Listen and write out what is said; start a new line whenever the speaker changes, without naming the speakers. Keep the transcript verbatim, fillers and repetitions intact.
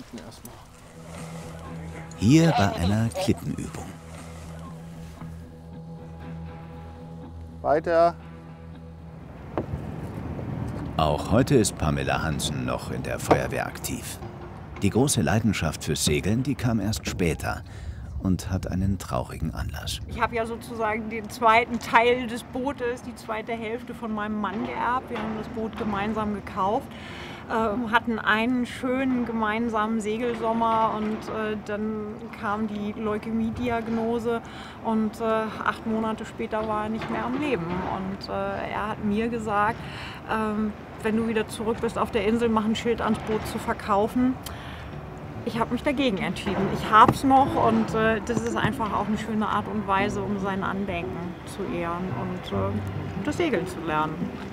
halten erstmal.
Hier bei einer Klippenübung.
Weiter.
Auch heute ist Pamela Hansen noch in der Feuerwehr aktiv. Die große Leidenschaft fürs Segeln, die kam erst später und hat einen traurigen Anlass.
Ich habe ja sozusagen den zweiten Teil des Bootes, die zweite Hälfte von meinem Mann geerbt. Wir haben das Boot gemeinsam gekauft, äh, hatten einen schönen gemeinsamen Segelsommer und äh, dann kam die Leukämie-Diagnose und äh, acht Monate später war er nicht mehr am Leben. Und äh, er hat mir gesagt, äh, wenn du wieder zurück bist auf der Insel, mach ein Schild ans Boot zu verkaufen. Ich habe mich dagegen entschieden. Ich habe es noch und äh, das ist einfach auch eine schöne Art und Weise, um sein Andenken zu ehren und äh, das Segeln zu lernen.